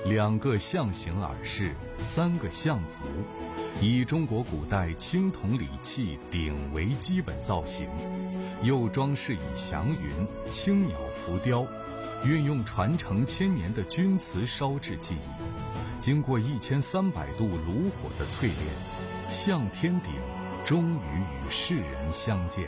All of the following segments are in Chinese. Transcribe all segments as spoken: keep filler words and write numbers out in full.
两个象形耳饰，三个象足，以中国古代青铜礼器鼎为基本造型，又装饰以祥云、青鸟浮雕，运用传承千年的钧瓷烧制技艺，经过一千三百度炉火的淬炼，象天鼎终于与世人相见。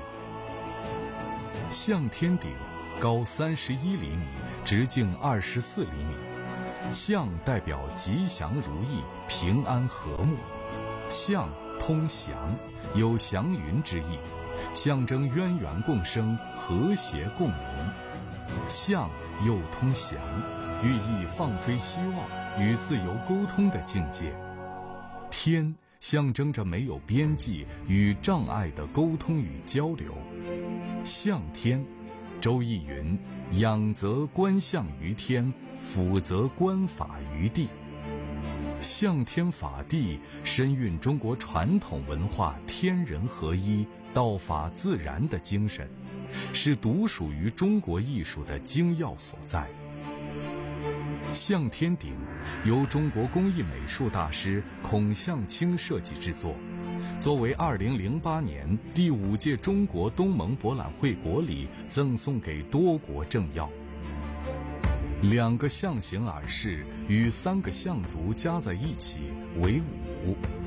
象天鼎高三十一厘米，直径二十四厘米。象代表吉祥如意、平安和睦，象通祥，有祥云之意，象征渊源共生、和谐共荣。象又通祥，寓意放飞希望与自由沟通的境界。天象征着没有边际与障碍的沟通与交流。象天，周易云：仰则观象于天，俯则观法于地。象天法地深蕴中国传统文化天人合一、道法自然的精神，是独属于中国艺术的精要所在。象天鼎由中国工艺美术大师孔象卿设计制作，作为二零零八年第五届中国东盟博览会国礼赠送给多国政要。两个象形耳饰与三个象足加在一起为五。